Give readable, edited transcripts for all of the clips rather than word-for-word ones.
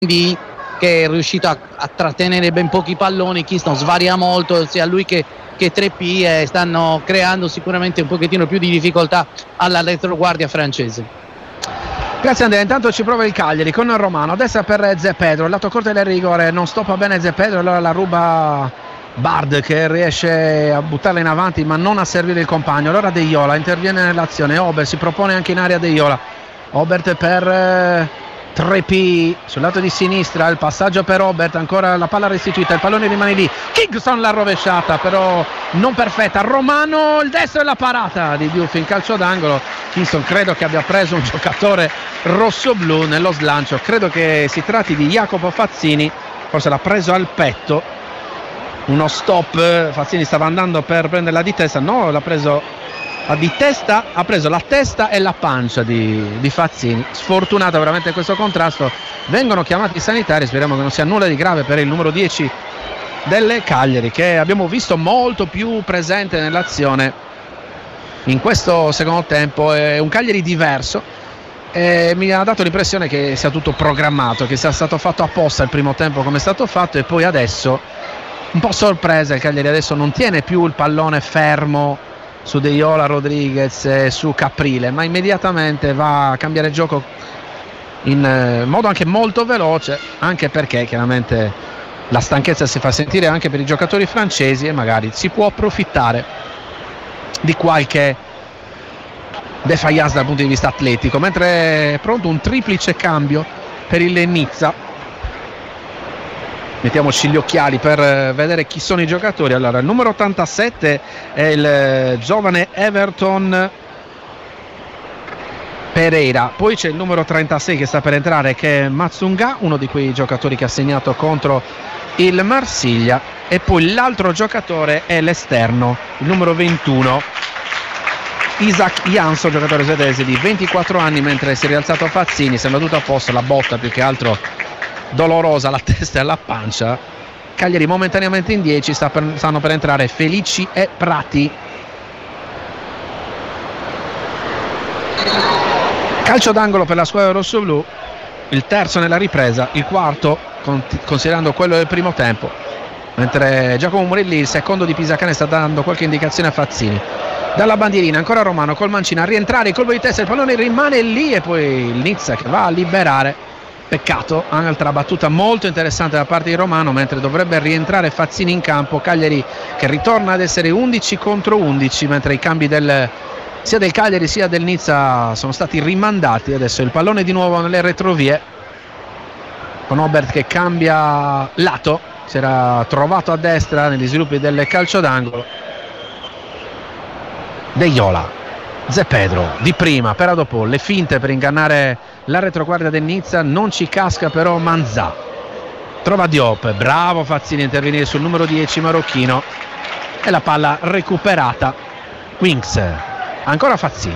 che è riuscito a trattenere ben pochi palloni. Kingston svaria molto, sia lui che Treppi, e stanno creando sicuramente un pochettino più di difficoltà alla retroguardia francese. Grazie Andrea, intanto ci prova il Cagliari con Romano, a destra per Zepedro, il lato corto del rigore, non stoppa bene Zepedro, allora la ruba Bard che riesce a buttarla in avanti ma non a servire il compagno. Allora De Jola interviene nell'azione, Obert si propone anche in area, De Jola, Obert per Treppi sul lato di sinistra, il passaggio per Obert, ancora la palla restituita, il pallone rimane lì, Kingston l'ha rovesciata però non perfetta, Romano il destro e la parata di Diouf in calcio d'angolo. Kingston credo che abbia preso un giocatore rossoblu nello slancio, credo che si tratti di Jacopo Fazzini, forse l'ha preso al petto, uno stop, Fazzini stava andando per prenderla di testa, no, l'ha preso di testa, ha preso la testa e la pancia di Fazzini, sfortunato veramente questo contrasto. Vengono chiamati i sanitari, speriamo che non sia nulla di grave per il numero 10 delle Cagliari, che abbiamo visto molto più presente nell'azione in questo secondo tempo. È un Cagliari diverso e mi ha dato l'impressione che sia tutto programmato, che sia stato fatto apposta il primo tempo come è stato fatto, e poi adesso un po' sorpresa, il Cagliari adesso non tiene più il pallone fermo su De Jola, Rodriguez e su Caprile, ma immediatamente va a cambiare gioco in modo anche molto veloce, anche perché chiaramente la stanchezza si fa sentire anche per i giocatori francesi e magari si può approfittare di qualche défaillance dal punto di vista atletico. Mentre è pronto un triplice cambio per il Nizza, mettiamoci gli occhiali per vedere chi sono i giocatori. Allora, il numero 87 è il giovane Everton Pereira, poi c'è il numero 36 che sta per entrare, che è Matsunga, uno di quei giocatori che ha segnato contro il Marsiglia, e poi l'altro giocatore è l'esterno, il numero 21 Isaac Jansson, giocatore svedese di 24 anni, mentre si è rialzato Fazzini, sembra tutto a posto, la botta più che altro dolorosa alla testa e alla pancia. Cagliari momentaneamente in 10, stanno per entrare Felici e Prati. Calcio d'angolo per la squadra rossoblù, il terzo nella ripresa, il quarto considerando quello del primo tempo, mentre Giacomo Murilli, il secondo di Pisacane, sta dando qualche indicazione a Fazzini. Dalla bandierina ancora Romano col mancino a rientrare, il colpo di testa, il pallone rimane lì e poi il Nizza che va a liberare. Peccato, altra battuta molto interessante da parte di Romano, mentre dovrebbe rientrare Fazzini in campo. Cagliari che ritorna ad essere 11 contro 11, mentre i cambi sia del Cagliari sia del Nizza sono stati rimandati. Adesso il pallone di nuovo nelle retrovie, con Obert che cambia lato, si era trovato a destra negli sviluppi del calcio d'angolo. De Jola, Zepedro di prima per Adopò, le finte per ingannare la retroguardia del Nizza, non ci casca però Manzà, trova Diop, bravo Fazzini a intervenire sul numero 10 marocchino, e la palla recuperata. Winks, ancora Fazzini,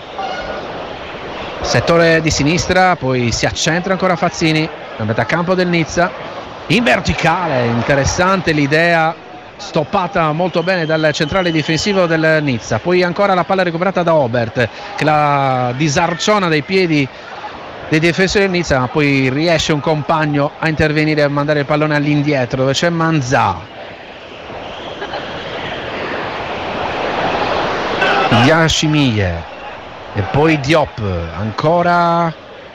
settore di sinistra, poi si accentra ancora Fazzini, a metà campo del Nizza, in verticale, interessante l'idea, stoppata molto bene dal centrale difensivo del Nizza. Poi ancora la palla recuperata da Obert che la disarciona dai piedi dei difensori del Nizza, ma poi riesce un compagno a intervenire e a mandare il pallone all'indietro dove c'è Manzà. Yashimiye e poi Diop, ancora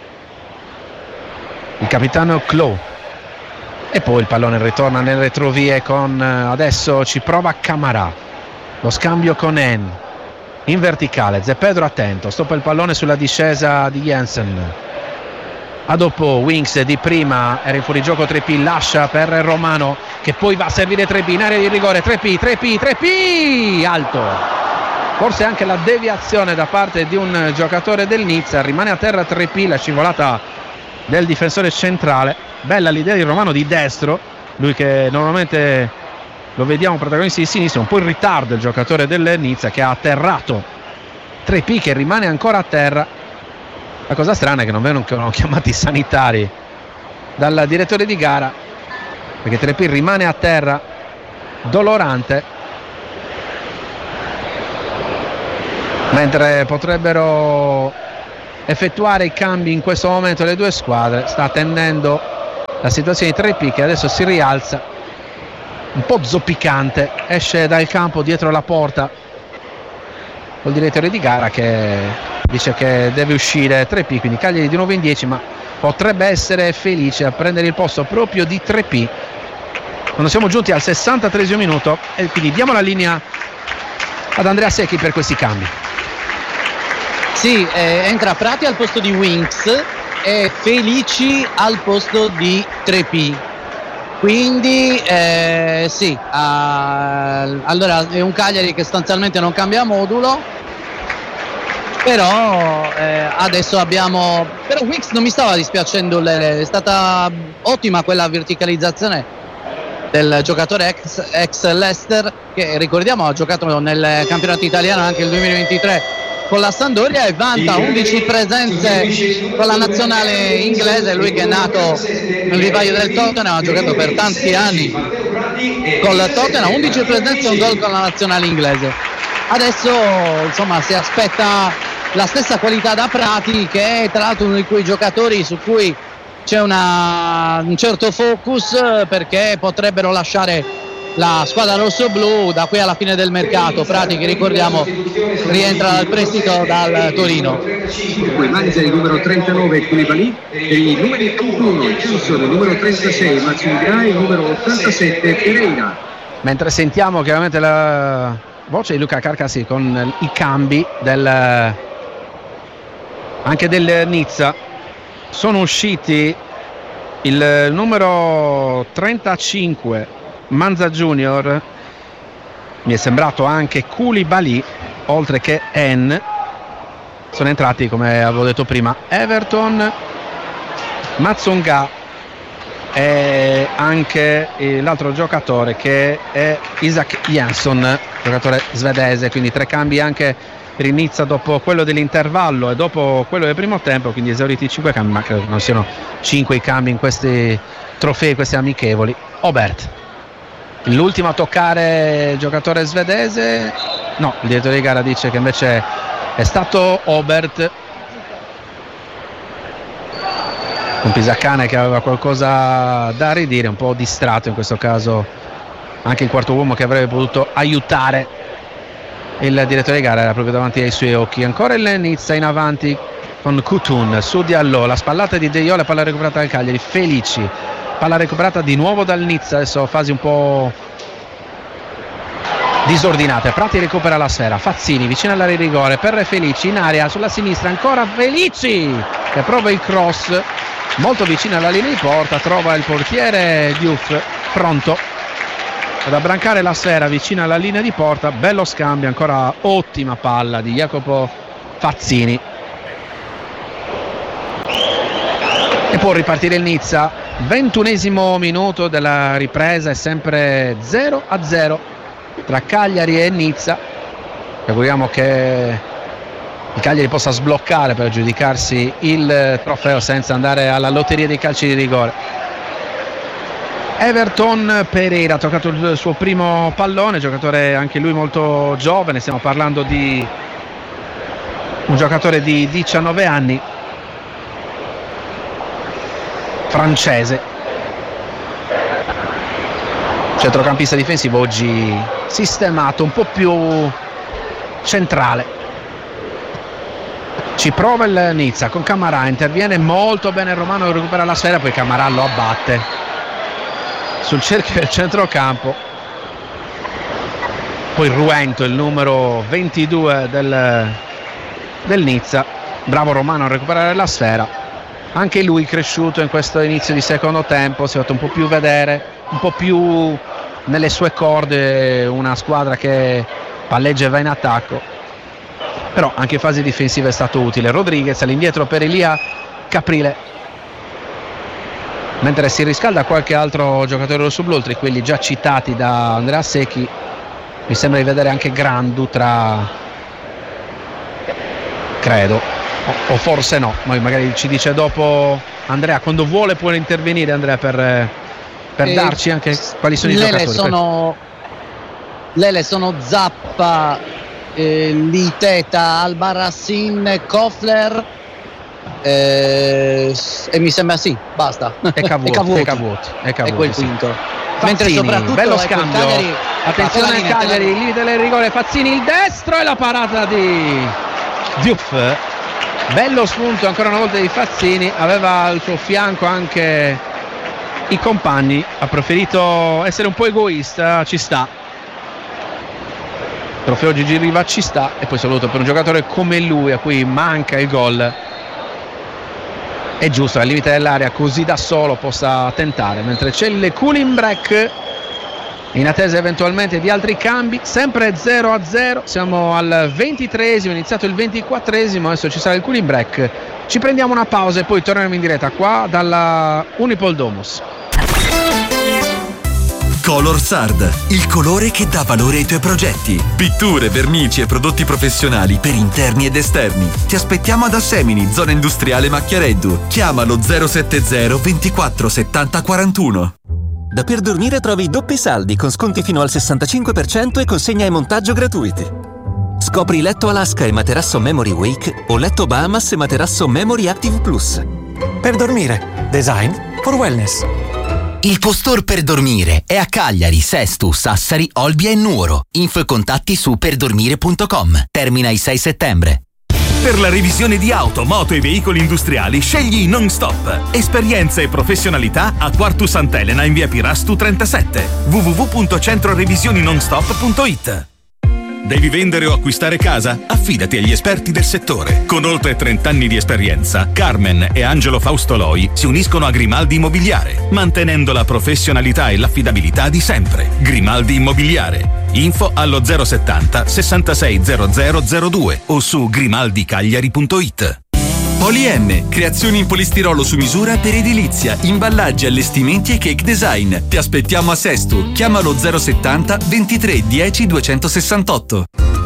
il capitano Clou, e poi il pallone ritorna nelle retrovie con adesso ci prova Camarà, lo scambio con En in verticale, Zepedro attento, stoppa il pallone sulla discesa di Jensen. A dopo Winks di prima, era in fuorigioco Treppi, lascia per Romano che poi va a servire Treppi in area di rigore. Treppi alto, forse anche la deviazione da parte di un giocatore del Nizza, rimane a terra Treppi, la scivolata del difensore centrale. Bella l'idea di Romano di destro, lui che normalmente lo vediamo protagonista di sinistra, un po' in ritardo il giocatore del Nizza che ha atterrato Treppi, che rimane ancora a terra. La cosa strana è che non vengono chiamati i sanitari dal direttore di gara, perché Treppi rimane a terra dolorante, mentre potrebbero effettuare i cambi in questo momento le due squadre. Sta attendendo la situazione di Treppi, che adesso si rialza un po' zoppicante, esce dal campo dietro la porta col direttore di gara che dice che deve uscire Treppi, quindi Cagliari di nuovo in 10, ma potrebbe essere felice a prendere il posto proprio di Treppi quando siamo giunti al 63esimo minuto, e quindi diamo la linea ad Andrea Secchi per questi cambi. Sì, entra Prati al posto di Winks e Felici al posto di Treppi. Quindi sì, allora è un Cagliari che sostanzialmente non cambia modulo, però adesso abbiamo, però Winks non mi stava dispiacendo, è stata ottima quella verticalizzazione del giocatore ex Leicester, che ricordiamo ha giocato nel campionato italiano anche il 2023 con la Sampdoria e vanta 11 presenze con la nazionale inglese. Lui che è nato nel vivaio del Tottenham, ha giocato per tanti anni con il Tottenham, 11 presenze e un gol con la nazionale inglese. Adesso insomma si aspetta la stessa qualità da Prati, che è tra l'altro uno di quei giocatori su cui c'è un certo focus, perché potrebbero lasciare la squadra rossoblu da qui alla fine del mercato. Prati, che ricordiamo rientra dal prestito dal Torino. Poi mangia il numero 39 Koulibaly, i numeri 21 Johnson, il numero 36 Matsuda e il numero 87 Pereira. Mentre sentiamo chiaramente la voce di Luca Carcassi con i cambi anche del Nizza, sono usciti il numero 35 Manza Junior, mi è sembrato anche Koulibaly, oltre che N. Sono entrati, come avevo detto prima, Everton, Matsonga e anche l'altro giocatore che è Isak Jansson, giocatore svedese. Quindi 3 cambi anche per il Nizza dopo quello dell'intervallo e dopo quello del primo tempo, quindi esauriti 5 cambi, ma credo non siano 5 i cambi in questi trofei, questi amichevoli. Obert, l'ultimo a toccare il giocatore svedese, no, il direttore di gara dice che invece è stato Obert, un Pisacane che aveva qualcosa da ridire, un po' distratto in questo caso anche il quarto uomo che avrebbe potuto aiutare il direttore di gara, era proprio davanti ai suoi occhi. Ancora il Nizza in avanti con Kutun su Diallo, la spallata di De Jong, palla recuperata dal Cagliari, Felici, palla recuperata di nuovo dal Nizza, adesso fasi un po' disordinate. Prati recupera la sfera, Fazzini vicino all'area di rigore per Felici, in area sulla sinistra ancora Felici che prova il cross molto vicino alla linea di porta, trova il portiere Diouf pronto ad abbrancare la sfera vicino alla linea di porta. Bello scambio, ancora ottima palla di Jacopo Fazzini e può ripartire il Nizza. 21esimo minuto della ripresa, è sempre 0-0 tra Cagliari e Nizza. Auguriamo che il Cagliari possa sbloccare per aggiudicarsi il trofeo senza andare alla lotteria dei calci di rigore. Everton Pereira ha toccato il suo primo pallone, giocatore anche lui molto giovane, stiamo parlando di un giocatore di 19 anni, francese, centrocampista difensivo, oggi sistemato, un po' più centrale. Ci prova il Nizza con Camarà, interviene molto bene il Romano, recupera la sfera, poi Camarà lo abbatte sul cerchio del centrocampo. Poi Ruento, il numero 22 del Nizza, bravo Romano a recuperare la sfera, anche lui cresciuto in questo inizio di secondo tempo, si è fatto un po' più vedere, un po' più nelle sue corde, una squadra che palleggia e va in attacco, però anche in fase difensiva è stato utile. Rodriguez all'indietro per Elia Caprile, mentre si riscalda qualche altro giocatore rossoblu, oltre a quelli già citati da Andrea Secchi. Mi sembra di vedere anche Grandu tra, credo, o forse no, magari ci dice dopo Andrea, quando vuole può intervenire Andrea per darci anche quali sono i giocatori. Lele sono Zappa, Liteta, Albarracin, Kofler, e mi sembra sì, basta. È quel quinto. Fazzini, mentre soprattutto bello scambio, Cagliari, attenzione al Cagliari, il limite del rigore, Fazzini il destro e la parata di Diouf. Bello spunto ancora una volta di Fazzini, aveva al suo fianco anche i compagni, ha preferito essere un po' egoista, ci sta. Trofeo Gigi Riva ci sta, e poi saluto per un giocatore come lui a cui manca il gol. È giusto, al limite dell'area, così da solo possa tentare, mentre c'è il cooling break in attesa eventualmente di altri cambi. Sempre 0-0, siamo al 23esimo, iniziato il 24esimo, adesso ci sarà il cooling break, ci prendiamo una pausa e poi torneremo in diretta qua dalla Unipol Domus. Color Sard, il colore che dà valore ai tuoi progetti. Pitture, vernici e prodotti professionali per interni ed esterni. Ti aspettiamo ad Assemini, zona industriale Macchiareddu. Chiamalo 070 24 70 41. Da Per Dormire trovi doppi saldi con sconti fino al 65% e consegna e montaggio gratuiti. Scopri letto Alaska e materasso Memory Wake o letto Bahamas e materasso Memory Active Plus. Per Dormire, design for wellness. Il tuo store per dormire è a Cagliari, Sesto, Sassari, Olbia e Nuoro. Info e contatti su perdormire.com. Termina il 6 settembre. Per la revisione di auto, moto e veicoli industriali scegli Non Stop. Esperienza e professionalità a Quartu Sant'Elena in via Pirastu 37. www.centrorevisioninonstop.it. Devi vendere o acquistare casa? Affidati agli esperti del settore. Con oltre 30 anni di esperienza, Carmen e Angelo Faustoloi si uniscono a Grimaldi Immobiliare, mantenendo la professionalità e l'affidabilità di sempre. Grimaldi Immobiliare. Info allo 070 66 0002 o su grimaldicagliari.it. Poli-M, creazioni in polistirolo su misura per edilizia, imballaggi, allestimenti e cake design. Ti aspettiamo a Sesto. Chiamalo 070 23 10 268.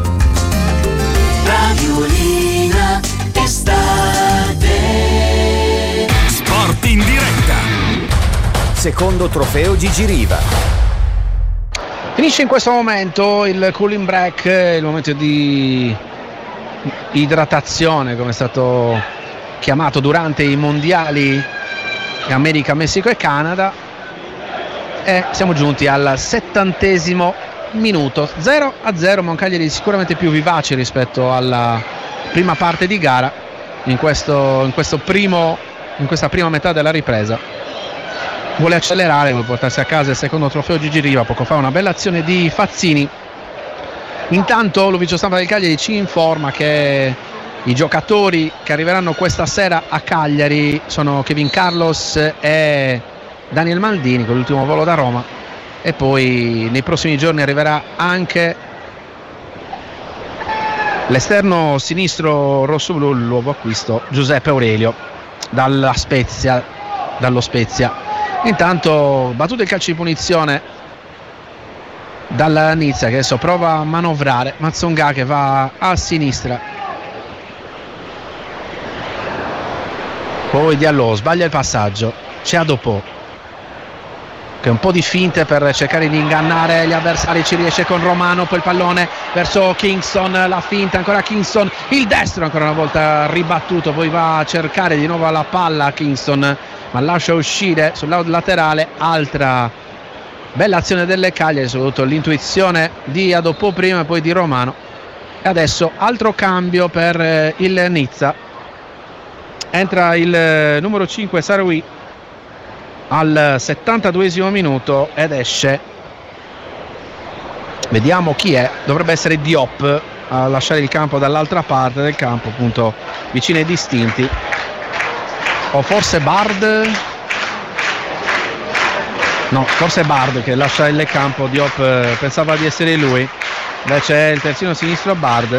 Radiolina estate. Sport in diretta. Secondo trofeo Gigi Riva. Finisce in questo momento il cooling break, il momento di idratazione, come è stato chiamato durante i mondiali America, Messico e Canada, e siamo giunti al 70° minuto. 0-0, ma un Cagliari sicuramente più vivace rispetto alla prima parte di gara in questa prima metà della ripresa. Vuole accelerare, vuole portarsi a casa il secondo trofeo Gigi Riva. Poco fa una bella azione di Fazzini. Intanto l'ufficio stampa del Cagliari ci informa che i giocatori che arriveranno questa sera a Cagliari sono Kevin Carlos e Daniel Maldini con l'ultimo volo da Roma, e poi nei prossimi giorni arriverà anche l'esterno sinistro rossoblu, il nuovo acquisto Giuseppe Aurelio dallo Spezia. Intanto battuto il calcio di punizione dalla Nizza, che adesso prova a manovrare. Mazzonga che va a sinistra, poi Diallo sbaglia il passaggio, c'è Adopò che un po' di finte per cercare di ingannare gli avversari, ci riesce con Romano, poi il pallone verso Kingston, la finta ancora Kingston, il destro ancora una volta ribattuto, poi va a cercare di nuovo la palla Kingston, ma lascia uscire sul lato laterale. Altra bella azione delle Cagliari, soprattutto l'intuizione di Adopò prima e poi di Romano. E adesso altro cambio per il Nizza, entra il numero 5 Sarawi al 72° minuto ed esce, vediamo chi è, dovrebbe essere Diop a lasciare il campo dall'altra parte del campo, appunto vicino ai distinti, o forse Bard, no, forse Bard che lascia il campo. Diop pensava di essere lui, invece è il terzino sinistro Bard.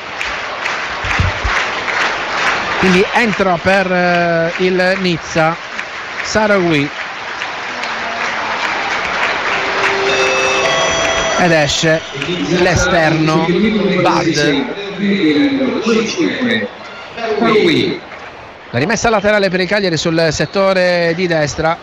Quindi entra per il Nizza Sarawi ed esce l'esterno Bard. La rimessa laterale per i Cagliari sul settore di destra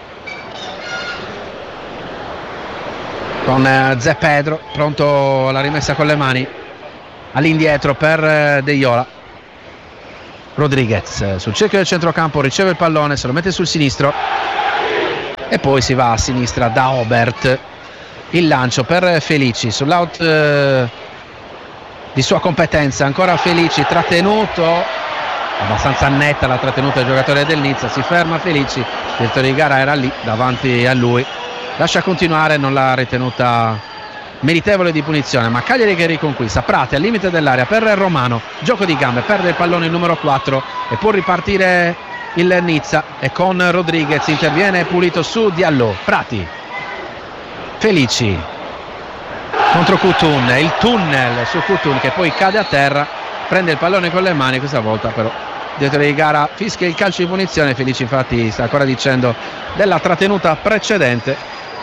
con Zé Pedro pronto alla rimessa con le mani all'indietro per De Iola. Rodriguez sul cerchio del centrocampo, riceve il pallone, se lo mette sul sinistro e poi si va a sinistra da Obert. Il lancio per Felici sull'out di sua competenza, ancora Felici trattenuto, abbastanza netta la trattenuta del giocatore del Nizza, si ferma Felici, il direttore di gara era lì davanti a lui, lascia continuare, non l'ha ritenuta meritevole di punizione, ma Cagliari che riconquista. Prati al limite dell'area per Romano, gioco di gambe, perde il pallone il numero 4 e può ripartire il Nizza, e con Rodriguez interviene pulito su Diallo. Prati, Felici contro Kutun, il tunnel su Kutun che poi cade a terra, prende il pallone con le mani, questa volta però il direttore di gara fischia il calcio di punizione. Felici infatti sta ancora dicendo della trattenuta precedente,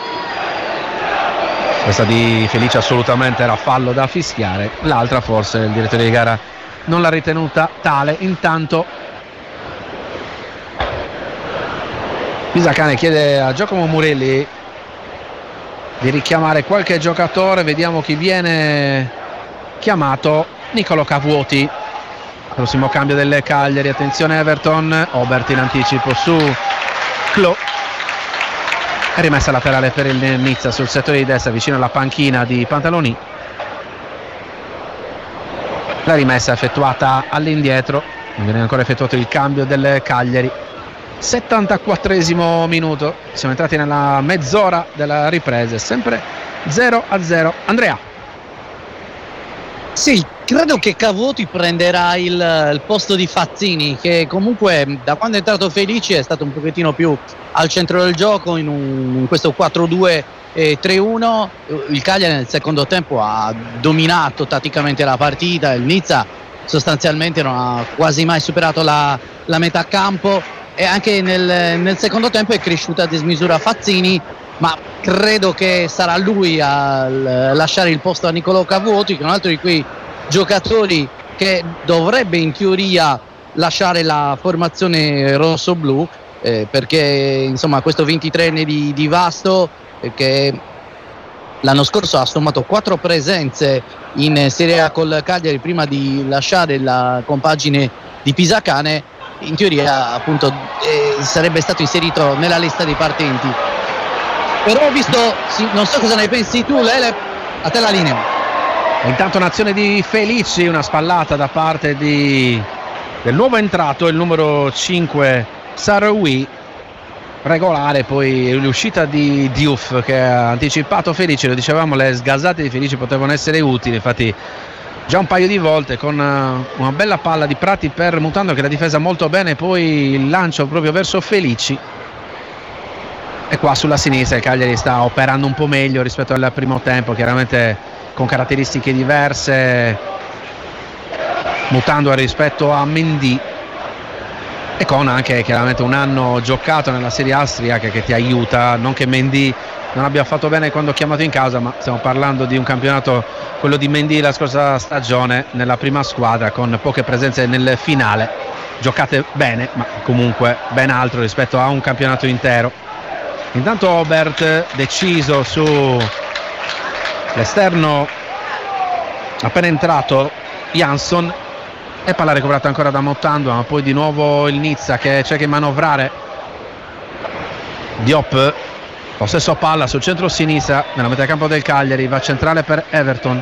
questa di Felici assolutamente era fallo da fischiare, l'altra forse il direttore di gara non l'ha ritenuta tale. Intanto Pisacane chiede a Giacomo Murelli di richiamare qualche giocatore, vediamo chi viene chiamato. Niccolò Cavuoti, prossimo cambio delle Cagliari, attenzione Everton, Obert in anticipo su Clo, è rimessa laterale per il Nizza sul settore di destra vicino alla panchina di Pantaloni, la rimessa effettuata all'indietro, non viene ancora effettuato il cambio delle Cagliari. 74esimo minuto, siamo entrati nella mezz'ora della ripresa, sempre 0-0. Andrea. Sì, credo che Cavuoti prenderà il posto di Fazzini, che comunque da quando è entrato Felici è stato un pochettino più al centro del gioco in questo 4-2-3-1. Il Cagliari nel secondo tempo ha dominato tatticamente la partita, il Nizza sostanzialmente non ha quasi mai superato la metà campo, e anche nel secondo tempo è cresciuta a dismisura Fazzini, ma credo che sarà lui a lasciare il posto a Niccolò Cavuoti, che è un altro di quei giocatori che dovrebbe in teoria lasciare la formazione rosso-blu, perché insomma questo 23enne di Vasto, che l'anno scorso ha sommato 4 presenze in Serie A col Cagliari prima di lasciare la compagine di Pisacane, in teoria appunto sarebbe stato inserito nella lista dei partenti. Però ho visto, non so cosa ne pensi tu Lele, a te la linea. Intanto un'azione di Felici, una spallata da parte del nuovo entrato, il numero 5 Saroui, regolare, poi l'uscita di Diouf che ha anticipato Felici, lo dicevamo, le sgasate di Felici potevano essere utili, infatti già un paio di volte con una bella palla di Prati per Mutando che la difesa molto bene, poi il lancio proprio verso Felici, e qua sulla sinistra il Cagliari sta operando un po' meglio rispetto al primo tempo, chiaramente con caratteristiche diverse Mutando rispetto a Mendy, e con anche chiaramente un anno giocato nella Serie A austriaca che ti aiuta. Non che Mendy non abbia fatto bene quando chiamato in causa, ma stiamo parlando di un campionato, quello di Mendy la scorsa stagione, nella prima squadra con poche presenze nel finale, giocate bene ma comunque ben altro rispetto a un campionato intero. Intanto Obert deciso su l'esterno appena entrato Jansson, e palla recuperata ancora da Mottando, ma poi di nuovo il Nizza che cerca di manovrare. Diop, possesso palla sul centro-sinistra nella metà campo del Cagliari, va centrale per Everton,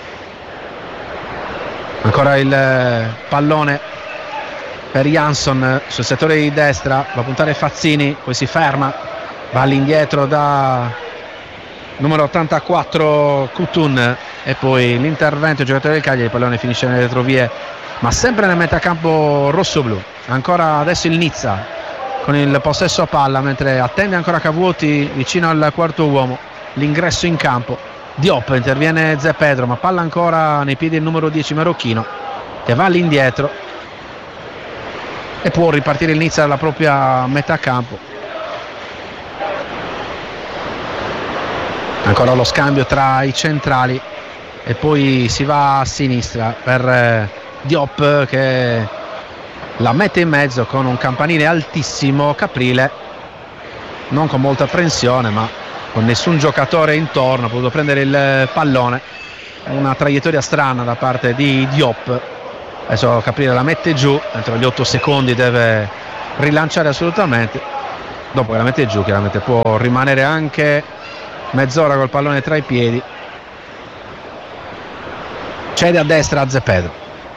ancora il pallone per Jansson sul settore di destra, va a puntare Fazzini, poi si ferma, va all'indietro da numero 84 Kutun, e poi l'intervento del giocatore del Cagliari, il pallone finisce nelle retrovie ma sempre nel metacampo rosso-blu. Ancora adesso il Nizza con il possesso a palla, mentre attende ancora Cavuoti vicino al quarto uomo, l'ingresso in campo. Diop, interviene Zé Pedro, ma palla ancora nei piedi del numero 10 marocchino che va all'indietro e può ripartire il Nizza dalla propria metà campo. Ancora lo scambio tra i centrali e poi si va a sinistra per Diop che la mette in mezzo con un campanile altissimo. Caprile non con molta apprensione ma con nessun giocatore intorno ha potuto prendere il pallone. Una traiettoria strana da parte di Diop, Adesso Caprile la mette giù, entro gli 8 secondi deve rilanciare assolutamente. Dopo che la mette giù chiaramente può rimanere anche mezz'ora col pallone tra i piedi. Cede a destra a Zepedro.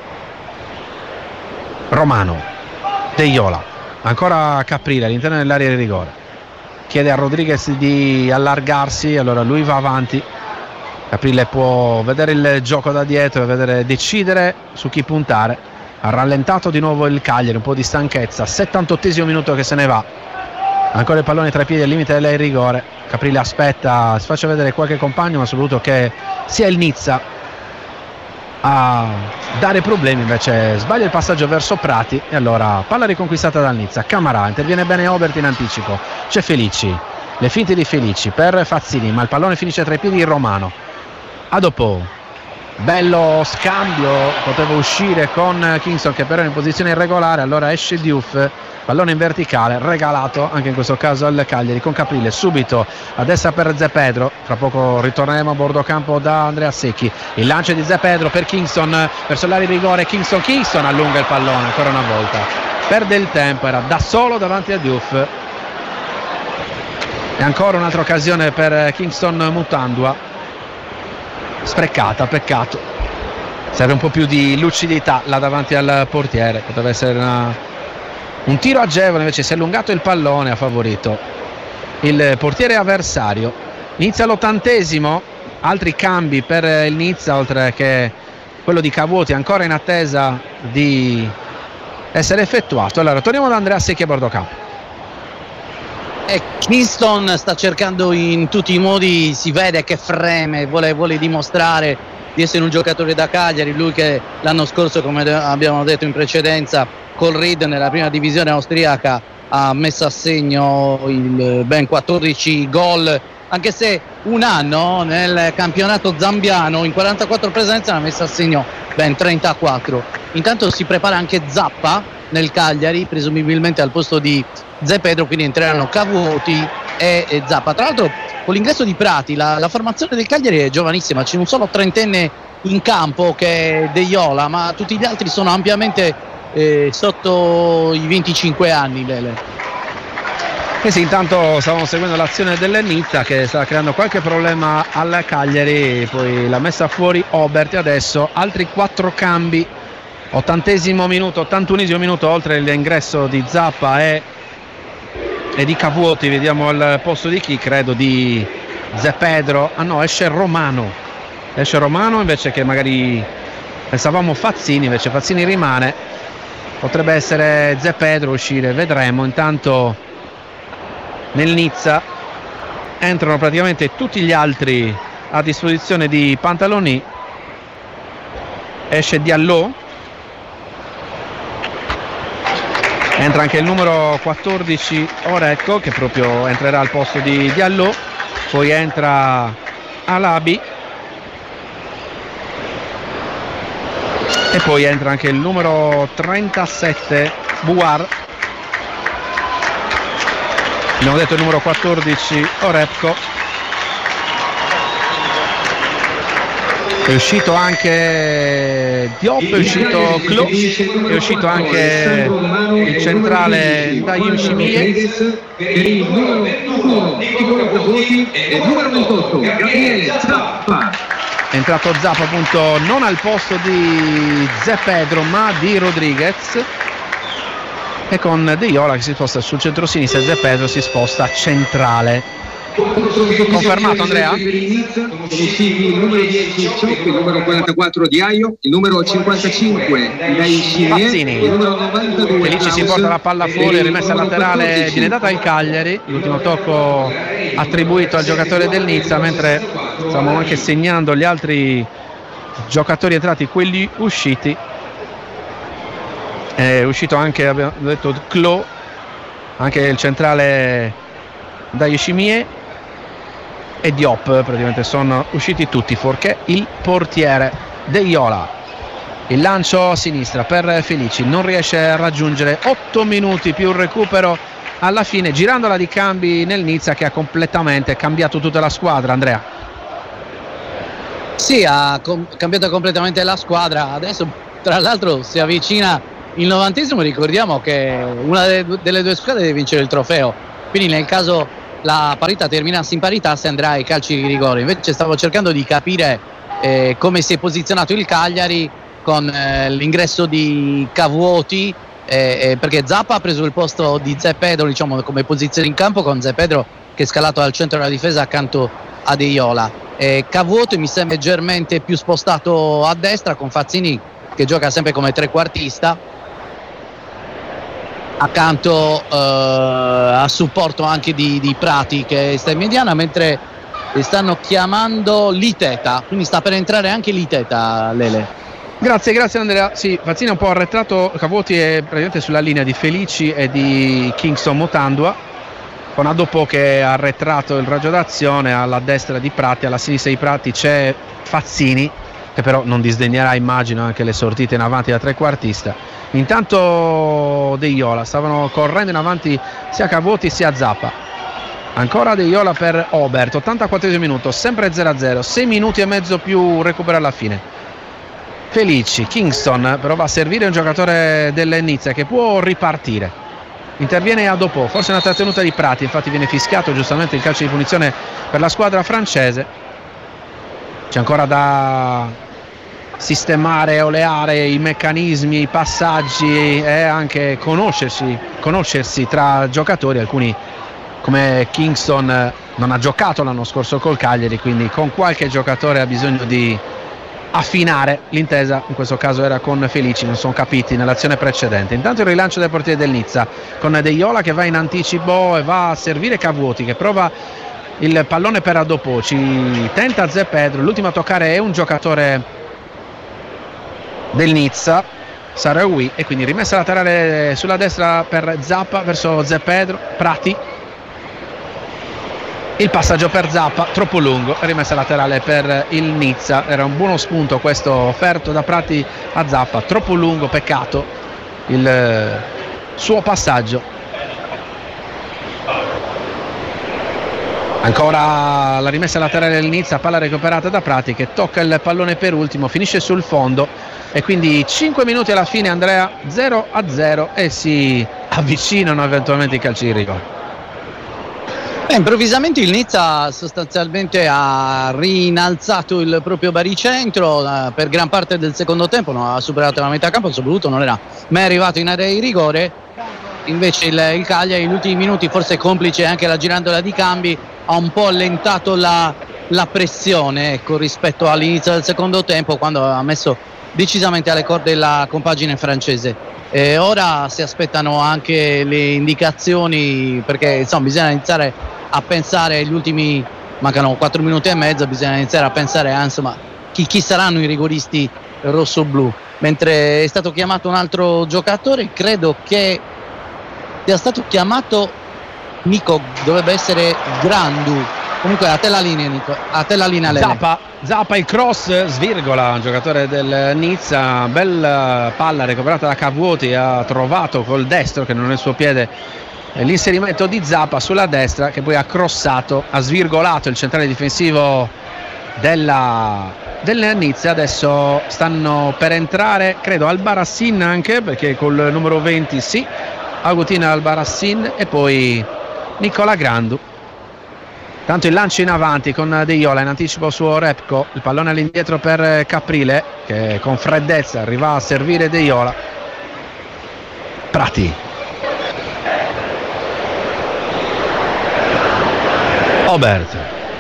Romano, De Iola, ancora Caprile all'interno dell'area di rigore, chiede a Rodriguez di allargarsi, allora lui va avanti. Caprile può vedere il gioco da dietro e decidere su chi puntare. Ha rallentato di nuovo il Cagliari, un po' di stanchezza, 78esimo minuto che se ne va, ancora il pallone tra i piedi al limite del rigore. Caprile aspetta, si faccia vedere qualche compagno, ma soprattutto che sia il Nizza a dare problemi. Invece sbaglia il passaggio verso Prati e allora palla riconquistata dal Nizza. Camarà, interviene bene Obert in anticipo, c'è Felici, le finte di Felici per Fazzini, ma il pallone finisce tra i piedi di Romano. Adopo, bello scambio, poteva uscire con Kingston che però è in posizione irregolare, allora esce Diouf, pallone in verticale regalato anche in questo caso al Cagliari con Caprile subito a destra per Zepedro. Fra poco ritorneremo a bordo campo da Andrea Secchi. Il lancio di Zepedro per Kingston verso l'area di rigore. Kingston allunga il pallone ancora una volta, perde il tempo, era da solo davanti a Diouf e ancora un'altra occasione per Kingston Mutandua sprecata, peccato, serve un po' più di lucidità là davanti al portiere, poteva essere un tiro agevole, invece si è allungato il pallone, ha favorito il portiere avversario. Inizia l'80esimo, altri cambi per il Nizza oltre che quello di Cavuoti ancora in attesa di essere effettuato. Allora torniamo da Andrea Secchi a bordo campo. E Kingston sta cercando in tutti i modi, si vede che freme, vuole dimostrare di essere un giocatore da Cagliari, lui che l'anno scorso, come abbiamo detto in precedenza, col Ried nella prima divisione austriaca ha messo a segno ben 14 gol, anche se un anno nel campionato zambiano in 44 presenze ne ha messo a segno ben 34. Intanto si prepara anche Zappa nel Cagliari, presumibilmente al posto di Zepedro, quindi entreranno Cavuoti e Zappa. Tra l'altro con l'ingresso di Prati la formazione del Cagliari è giovanissima, c'è un solo trentenne in campo che è De Iola, ma tutti gli altri sono ampiamente sotto i 25 anni. E sì, intanto stavamo seguendo l'azione dell'Nizza che sta creando qualche problema al Cagliari, poi l'ha messa fuori Obert e adesso altri 4 cambi. 80esimo minuto, 81esimo minuto, oltre l'ingresso di Zappa e di Cavuoti, vediamo al posto di chi, credo di Zepedro. Ah no, esce Romano invece che magari pensavamo Fazzini, invece Fazzini rimane, potrebbe essere Zepedro uscire, vedremo. Intanto nel Nizza entrano praticamente tutti gli altri a disposizione di Pantaloni. Esce Diallo, entra anche il numero 14 Orecco che proprio entrerà al posto di Diallo, poi entra Alabi e poi entra anche il numero 37 Buar. Abbiamo detto il numero 14 Orecco. È uscito anche Diop, è uscito Clo, è uscito anche il centrale Daim Shimie. Per il numero 21 Nicola Cavuoti e il numero 28 Gabriele Zappa. È entrato Zappa appunto non al posto di Zepedro ma di Rodriguez, e con De Iola che si sposta sul centro-sinistra e Zepedro si sposta centrale. Confermato Andrea? Il numero 10 Ciocco, il numero 44 di Aio, il numero 55 Fazzini, il numero 92 Felici si porta la palla fuori, rimessa laterale, viene data al Cagliari, l'ultimo tocco attribuito al giocatore del Nizza, mentre stiamo anche segnando gli altri giocatori entrati, quelli usciti. È uscito anche, abbiamo detto, Clo, anche il centrale Daishimie e Diop, praticamente sono usciti tutti fuorché il portiere De Iola. Il lancio a sinistra per Felici, non riesce a raggiungere. 8 minuti più il recupero alla fine, girandola di cambi nel Nizza che ha completamente cambiato tutta la squadra. Andrea? Sì, ha cambiato completamente la squadra. Adesso Tra l'altro si avvicina il 90°, ricordiamo che una delle due squadre deve vincere il trofeo, quindi nel caso la parità terminasse in parità si andrà ai calci di rigore. Invece stavo cercando di capire come si è posizionato il Cagliari con l'ingresso di Cavuoti, perché Zappa ha preso il posto di Zé Pedro, diciamo, come posizione in campo, con Zé Pedro che è scalato al centro della difesa accanto a De Iola. Cavuoti mi sembra leggermente più spostato a destra, con Fazzini che gioca sempre come trequartista accanto a supporto anche di Prati che sta in mediana, mentre stanno chiamando Liteta, quindi sta per entrare anche Liteta, Lele. Grazie Andrea. Sì, Fazzini è un po' arretrato, Cavuoti è praticamente sulla linea di Felici e di Kingston Motandua, con Adopò che è arretrato il raggio d'azione alla destra di Prati, alla sinistra di Prati c'è Fazzini, che però non disdegnerà, immagino, anche le sortite in avanti da trequartista. Intanto De Iola, stavano correndo in avanti sia Cavuoti sia Zappa. Ancora De Iola per Obert, 84esimo minuto, sempre 0-0, 6 minuti e mezzo più recupero alla fine. Felici, Kingston prova a servire un giocatore dell'Nizza che può ripartire. Interviene Adopò, forse una trattenuta di Prati, infatti viene fischiato giustamente il calcio di punizione per la squadra francese. C'è ancora da sistemare, oleare i meccanismi, i passaggi e anche conoscersi tra giocatori. Alcuni, come Kingston, non ha giocato l'anno scorso col Cagliari, quindi con qualche giocatore ha bisogno di affinare l'intesa. In questo caso era con Felici, non sono capiti nell'azione precedente. Intanto il rilancio del portiere del Nizza con De Iola che va in anticipo e va a servire Cavuoti, che prova il pallone per Adopò, ci tenta Zé Pedro, l'ultimo a toccare è un giocatore del Nizza, Sarawi, e quindi rimessa laterale sulla destra per Zappa verso Zé Pedro. Prati, il passaggio per Zappa troppo lungo, rimessa laterale per il Nizza. Era un buono spunto questo offerto da Prati a Zappa, troppo lungo, peccato il suo passaggio. Ancora la rimessa laterale del Nizza, palla recuperata da Prati che tocca il pallone per ultimo, finisce sul fondo e quindi 5 minuti alla fine, Andrea, 0-0 e si avvicinano eventualmente i calci di rigore. Improvvisamente il Nizza sostanzialmente ha rinalzato il proprio baricentro per gran parte del secondo tempo, non ha superato la metà campo, soprattutto non era mai arrivato in area di rigore. Invece il Cagliari, negli ultimi minuti, forse complice anche la girandola di cambi, ha un po' allentato la pressione, ecco, rispetto all'inizio del secondo tempo, quando ha messo decisamente alle corde la compagine francese. E ora si aspettano anche le indicazioni, perché insomma bisogna iniziare a pensare, gli ultimi, mancano 4 minuti e mezzo, bisogna iniziare a pensare insomma chi saranno i rigoristi rossoblu. Mentre è stato chiamato un altro giocatore, credo che sia stato chiamato Nico, dovrebbe essere Grandu. Comunque a te la linea, Nico, a te la linea, Lele. Zappa il cross, svirgola un giocatore del Nizza, bella palla recuperata da Cavuoti, ha trovato col destro, che non è il suo piede, l'inserimento di Zappa sulla destra, che poi ha crossato, ha svirgolato il centrale difensivo del Nizza. Adesso stanno per entrare, credo, Albarracin anche, perché col numero 20 sì, Agustin Albarracin e poi Nicola Grandu. Tanto il lancio in avanti con De Iola in anticipo su Repko, il pallone all'indietro per Caprile che con freddezza arriva a servire De Iola. Prati, Obert,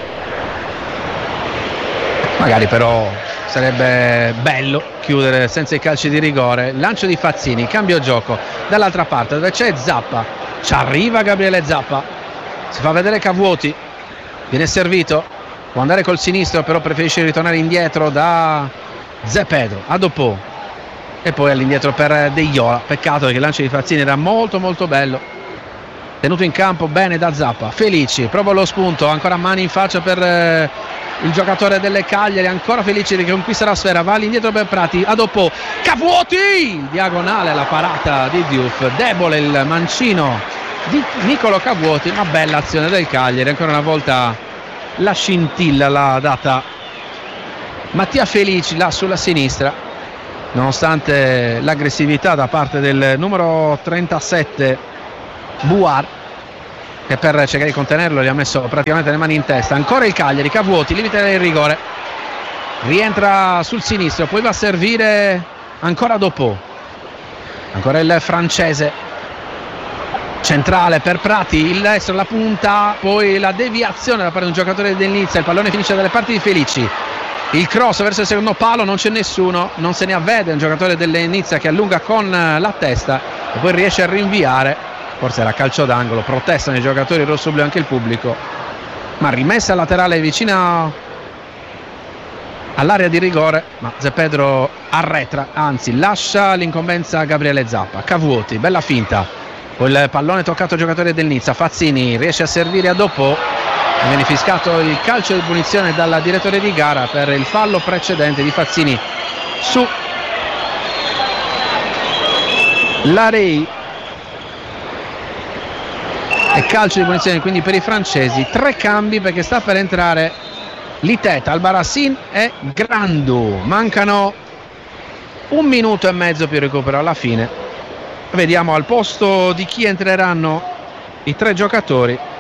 magari però sarebbe bello chiudere senza i calci di rigore. Lancio di Fazzini, cambio gioco dall'altra parte dove c'è Zappa, ci arriva Gabriele Zappa, si fa vedere Cavuoti, viene servito, può andare col sinistro però preferisce ritornare indietro da Zé Pedro, Adopò e poi all'indietro per De Iola. Peccato perché il lancio di Fazzini era molto molto bello, tenuto in campo bene da Zappa. Felici prova lo spunto, ancora mani in faccia per il giocatore delle Cagliari, ancora Felici che conquista la sfera, va all'indietro per Prati, Adopò, Cavuoti, diagonale la parata di Diouf, debole il mancino di Nicolo Cavuoti, ma bella azione del Cagliari. Ancora una volta la scintilla l'ha data Mattia Felici là sulla sinistra. nonostante l'aggressività da parte del numero 37 Buar, che per cercare di contenerlo gli ha messo praticamente le mani in testa. Ancora il Cagliari, Cavuoti, limite del rigore, rientra sul sinistro, poi va a servire ancora dopo, ancora il francese centrale per Prati, il destro, la punta, poi la deviazione da parte di un giocatore del Nizza, il pallone finisce dalle parti di Felici, il cross verso il secondo palo, non c'è nessuno, non se ne avvede, un giocatore del Nizza che allunga con la testa e poi riesce a rinviare, forse era calcio d'angolo, protestano i giocatori rossoblu e anche il pubblico, ma rimessa laterale vicina all'area di rigore, ma Zepedro arretra, anzi lascia l'incombenza a Gabriele Zappa. Cavuoti, bella finta, poi il pallone toccato al giocatore del Nizza, Fazzini riesce a servire a dopo e viene fiscato il calcio di punizione dal direttore di gara per il fallo precedente di Fazzini su Larei, e calcio di punizione quindi per i francesi. 3 cambi perché sta per entrare Liteta, Albarracin e Grandu, mancano 1 minuto e mezzo più recupero alla fine. Vediamo al posto di chi entreranno i 3 giocatori.